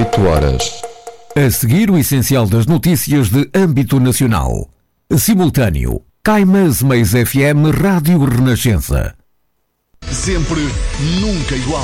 18 horas. A seguir, o essencial das notícias de âmbito nacional. Simultâneo. Caimas Mais FM Rádio Renascença. Sempre, nunca igual.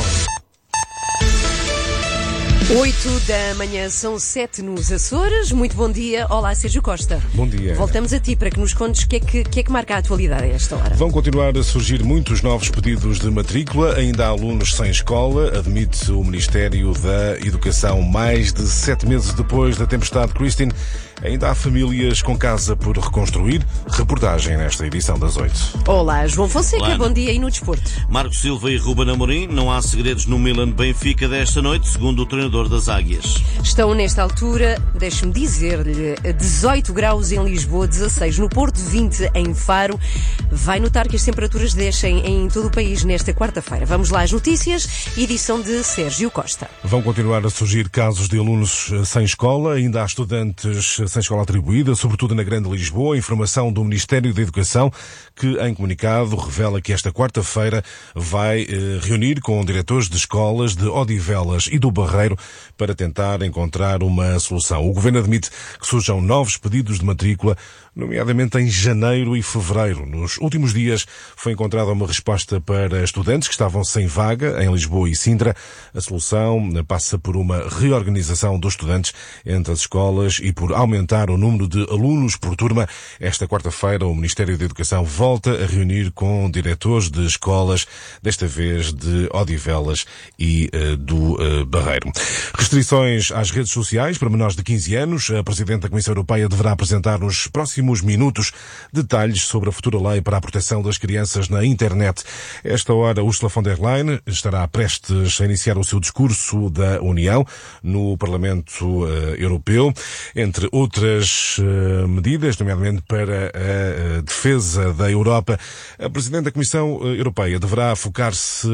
8 da manhã, são 7 nos Açores. Muito bom dia. Olá, Sérgio Costa. Bom dia. Voltamos a ti para que nos contes o que é que marca a atualidade a esta hora. Vão continuar a surgir muitos novos pedidos de matrícula. Ainda há alunos sem escola, admite o Ministério da Educação. Mais de 7 meses depois da tempestade Christine, ainda há famílias com casa por reconstruir. Reportagem nesta edição das 8. Olá, João Fonseca. Olá. Bom dia. E no desporto? Marcos Silva e Ruben Amorim. Não há segredos no Milan Benfica desta noite, segundo o treinador das Águias. Estão nesta altura, deixe-me dizer-lhe, 18 graus em Lisboa, 16 no Porto, 20 em Faro. Vai notar que as temperaturas descem em todo o país nesta quarta-feira. Vamos lá às notícias, edição de Sérgio Costa. Vão continuar a surgir casos de alunos sem escola. Ainda há estudantes sem escola atribuída, sobretudo na Grande Lisboa. Informação do Ministério da Educação, que em comunicado revela que esta quarta-feira vai reunir com diretores de escolas de Odivelas e do Barreiro para tentar encontrar uma solução. O Governo admite que surjam novos pedidos de matrícula, nomeadamente em janeiro e fevereiro. Nos últimos dias foi encontrada uma resposta para estudantes que estavam sem vaga em Lisboa e Sintra. A solução passa por uma reorganização dos estudantes entre as escolas e por aumentar o número de alunos por turma. Esta quarta-feira o Ministério da Educação volta a reunir com diretores de escolas, desta vez de Odivelas e do Barreiro. Restrições às redes sociais para menores de 15 anos. A Presidente da Comissão Europeia deverá apresentar nos próximos minutos detalhes sobre a futura lei para a proteção das crianças na internet. A esta hora, Ursula von der Leyen estará prestes a iniciar o seu discurso da União no Parlamento Europeu, entre outras medidas, nomeadamente para a defesa da Europa. A Presidente da Comissão Europeia deverá focar-se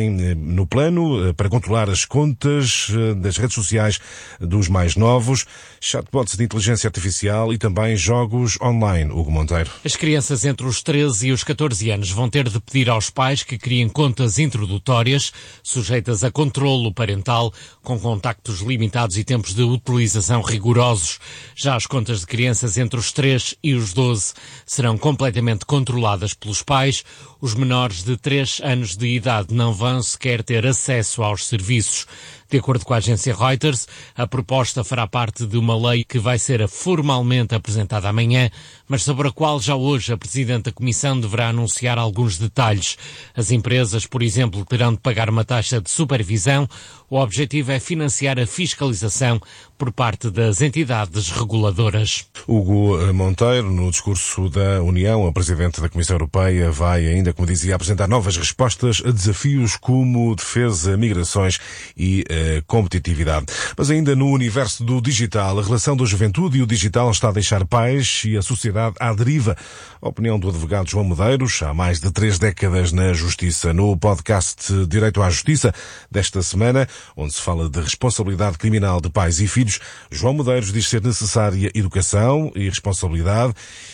no plano para controlar as contas das redes sociais dos mais novos, chatbots de inteligência artificial e também jogos online. Hugo Monteiro. As crianças entre os 13 e os 14 anos vão ter de pedir aos pais que criem contas introdutórias, sujeitas a controlo parental, com contactos limitados e tempos de utilização rigorosos. Já as contas de crianças entre os 3 e os 12 serão completamente controladas pelos pais. Os menores de 3 anos de idade não vão sequer ter acesso aos serviços. De acordo com a agência Reuters, a proposta fará parte de uma lei que vai ser formalmente apresentada amanhã, mas sobre a qual já hoje a Presidente da Comissão deverá anunciar alguns detalhes. As empresas, por exemplo, terão de pagar uma taxa de supervisão. O objetivo é financiar a fiscalização por parte das entidades reguladoras. Hugo Monteiro, no discurso da União, a Presidente da Comissão Europeia vai ainda, como dizia, apresentar novas respostas a desafios como defesa, migrações e competitividade. Mas ainda no universo do digital, a relação da juventude e o digital está a deixar pais e a sociedade à deriva. A opinião do advogado João Medeiros, há mais de 3 décadas na Justiça. No podcast Direito à Justiça desta semana, onde se fala de responsabilidade criminal de pais e filhos, João Medeiros diz ser necessária educação e responsabilidade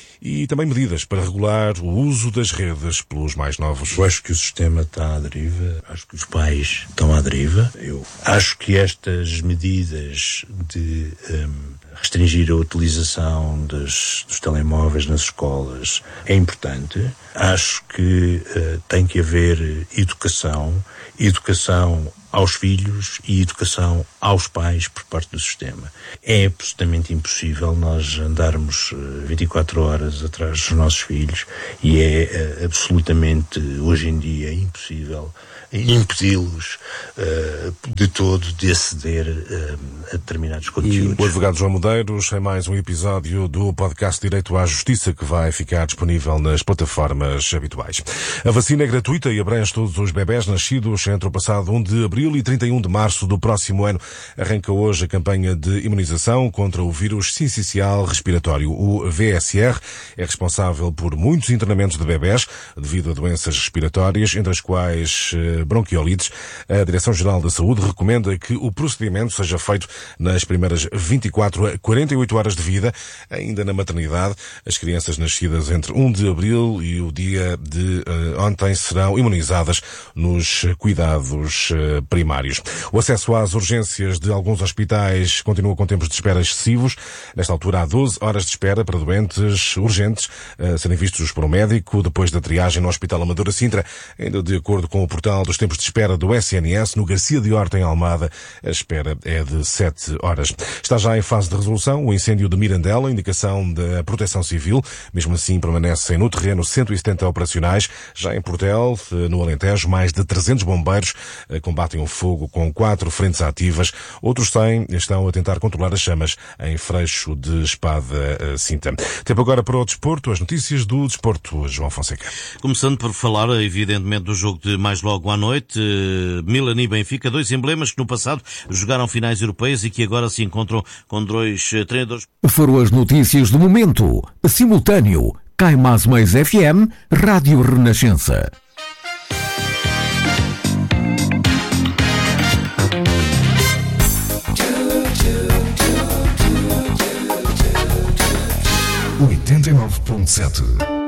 e também medidas para regular o uso das redes pelos mais novos. Eu acho que o sistema está à deriva, acho que os pais estão à deriva. Eu acho que estas medidas de restringir a utilização dos telemóveis nas escolas é importante. Acho que tem que haver educação aos filhos e educação aos pais por parte do sistema. É absolutamente impossível nós andarmos 24 horas atrás dos nossos filhos e é absolutamente, hoje em dia, impossível impedi-los de todo de aceder a determinados conteúdos. E o advogado João Medeiros é mais um episódio do podcast Direito à Justiça que vai ficar disponível nas plataformas habituais. A vacina é gratuita e abrange todos os bebés nascidos entre o passado 1 de abril e 31 de março do próximo ano. Arranca hoje a campanha de imunização contra o vírus sincicial respiratório. O VSR é responsável por muitos internamentos de bebés devido a doenças respiratórias, entre as quais bronquiolites. A Direção-Geral da Saúde recomenda que o procedimento seja feito nas primeiras 24 a 48 horas de vida. Ainda na maternidade, as crianças nascidas entre 1 de abril e o dia de ontem serão imunizadas nos cuidados primários. O acesso às urgências de alguns hospitais continua com tempos de espera excessivos. Nesta altura, há 12 horas de espera para doentes urgentes a serem vistos por um médico depois da triagem no Hospital Amadora Sintra. Ainda de acordo com o portal dos tempos de espera do SNS, no Garcia de Horta, em Almada, a espera é de 7 horas. Está já em fase de resolução o incêndio de Mirandela, indicação da Proteção Civil. Mesmo assim, permanecem no terreno 170 operacionais. Já em Portel, no Alentejo, mais de 300 bombeiros combatem o fogo com 4 frentes ativas. Outros 100 estão a tentar controlar as chamas em Freixo de Espada Cinta. Tempo agora para o desporto, as notícias do desporto, João Fonseca. Começando por falar, evidentemente, do jogo de mais logo à noite, Milan e Benfica, 2 emblemas que no passado jogaram finais europeias e que agora se encontram com 2 treinadores. Foram as notícias do momento. Simultâneo, Caimás Mais FM, Rádio Renascença. .7